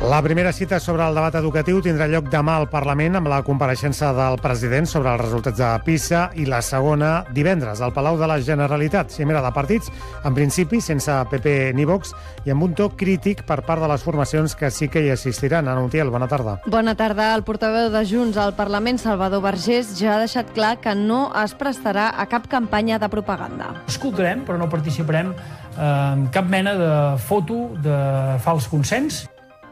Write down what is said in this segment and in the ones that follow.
La primera cita sobre el debat educatiu tindrà lloc demà al Parlament amb la compareixença del president sobre els resultats de PISA i la segona divendres al Palau de la Generalitat. Cimera de partits, en principi sense PP ni Vox i amb un to crític per part de les formacions que sí que hi assistiran. Ana Utiel, bona tarda. Bona tarda. El portaveu de Junts al Parlament, Salvador Vergés, ja ha deixat clar que no es prestarà a cap campanya de propaganda. Escoltarem, però no participarem en cap mena de foto de fals consens.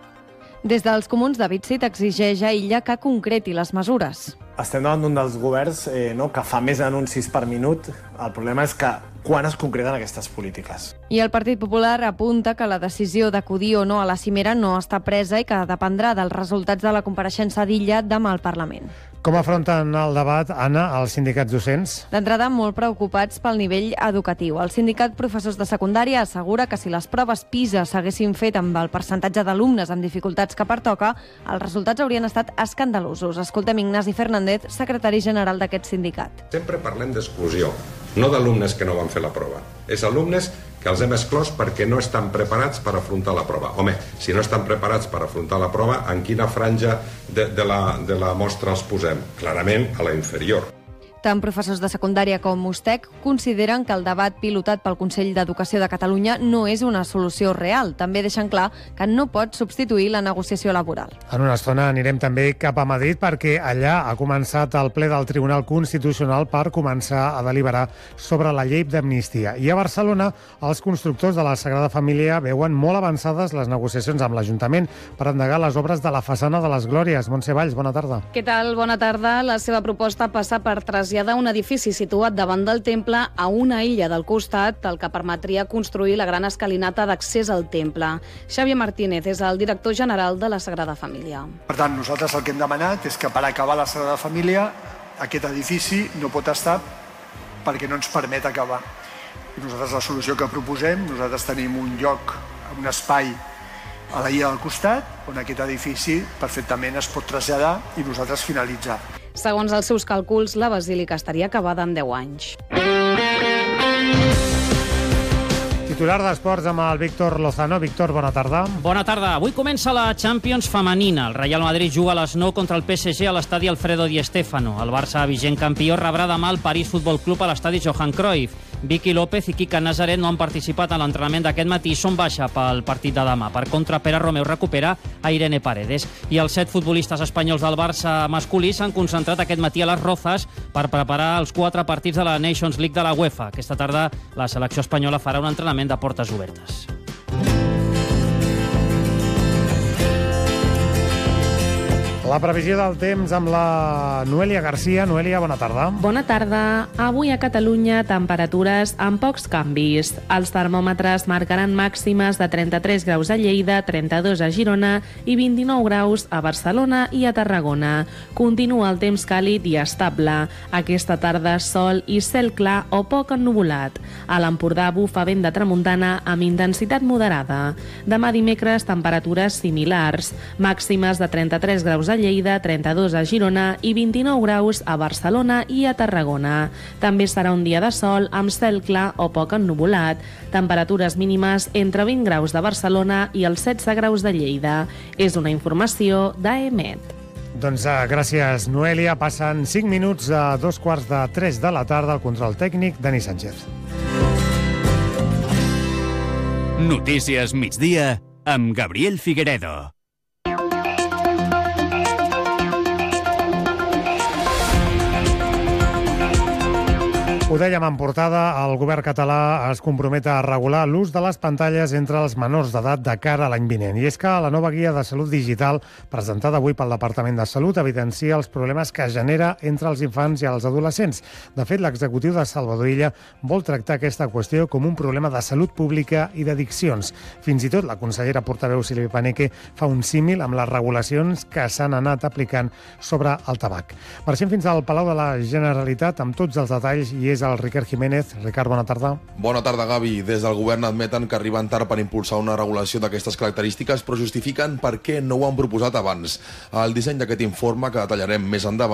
Des dels comuns, David Cid exigeix a Illa que concreti les mesures. Estem davant d'un dels governs que fa més anuncis per minut. El problema és que quan es concreten aquestes polítiques. I el Partit Popular apunta que la decisió d'acudir o no a la cimera no està presa i que dependrà dels resultats de la compareixença d'Illa demà al Parlament. Com afronten el debat, Anna, els sindicats docents? D'entrada, molt preocupats pel nivell educatiu. El sindicat Professors de Secundària assegura que si les proves PISA s'haguessin fet amb el percentatge d'alumnes amb dificultats que pertoca, els resultats haurien estat escandalosos. Escoltem Ignasi Fernández, secretari general d'aquest sindicat. Sempre parlem d'exclusió, no d'alumnes que no van fer la prova. És alumnes que els hem exclòs perquè no estan preparats per afrontar la prova. Home, si no estan preparats per afrontar la prova, en quina franja de la mostra els posem? Clarament a la inferior. Tant professors de secundària com USTEC consideren que el debat pilotat pel Consell d'Educació de Catalunya no és una solució real. També deixen clar que no pot substituir la negociació laboral. En una estona anirem també cap a Madrid perquè allà ha començat el ple del Tribunal Constitucional per començar a deliberar sobre la llei d'amnistia. I a Barcelona, els constructors de la Sagrada Família veuen molt avançades les negociacions amb l'Ajuntament per endegar les obres de la façana de les Glòries. Montse Valls, bona tarda. Què tal? Bona tarda. La seva proposta passa per traslladar un edifici situat davant del temple a una illa del costat, el que permetria construir la gran escalinata d'accés al temple. Xavier Martínez és el director general de la Sagrada Família. Per tant, nosaltres el que hem demanat és que per acabar la Sagrada Família aquest edifici no pot estar perquè no ens permet acabar. I nosaltres la solució que proposem, nosaltres tenim un lloc, un espai a la illa del costat on aquest edifici perfectament es pot traslladar i nosaltres finalitzar. Segons els seus càlculs, la basílica estaria acabada en 10 anys. Titular d'Esports amb el Víctor Lozano. Víctor, bona tarda. Bona tarda. Avui comença la Champions femenina. El Real Madrid juga a les 9 contra el PSG a l'estadi Alfredo Di Stéfano. El Barça, vigent campió, rebrà demà el París Futbol Club a l'estadi Johan Cruyff. Vicky López i Quique Nazaret no han participat en l'entrenament d'aquest matí i són baixa pel partit de demà. Per contra, Pere Romeu recupera a Irene Paredes. I els 7 futbolistes espanyols del Barça masculí s'han concentrat aquest matí a les Rozas per preparar els 4 partits de la Nations League de la UEFA. Aquesta tarda la selecció espanyola farà un entrenament de portes obertes. La previsió del temps amb la Noelia Garcia. Noelia, bona tarda. Bona tarda. Avui a Catalunya temperatures amb pocs canvis. Els termòmetres marcaran màximes de 33 graus a Lleida, 32 a Girona i 29 graus a Barcelona i a Tarragona. Continua el temps càlid i estable. Aquesta tarda sol i cel clar o poc ennuvolat. A l'Empordà bufa vent de tramuntana amb intensitat moderada. Demà dimecres temperatures similars. Màximes de 33 graus a Lleida, 32 a Girona i 29 graus a Barcelona i a Tarragona. També serà un dia de sol amb cel clar o poc ennuvolat. Temperatures mínimes entre 20 graus de Barcelona i els 16 graus de Lleida. És una informació d'AEMET. Doncs gràcies, Noelia. Passen 5 minuts a 2:45 de la tarda. El control tècnic, Dani Sánchez. Notícies migdia amb Gabriel Figueredo. Ho dèiem en portada, el govern català es compromet a regular l'ús de les pantalles entre els menors d'edat de cara a l'any vinent. I és que la nova guia de salut digital, presentada avui pel Departament de Salut, evidencia els problemes que genera entre els infants i els adolescents. De fet, l'executiu de Salvador Illa vol tractar aquesta qüestió com un problema de salut pública i d'addiccions. Fins i tot la consellera portaveu Sílvia Paneque fa un símil amb les regulacions que s'han anat aplicant sobre el tabac. Marxem fins al Palau de la Generalitat amb tots els detalls i és el Ricard Jiménez. Ricard, bona tarda. Bona tarda, Gavi. Des del govern admeten que arriben tard per impulsar una regulació d'aquestes característiques, però justifiquen per què no ho han proposat abans. El disseny d'aquest informe, que detallarem més endavant,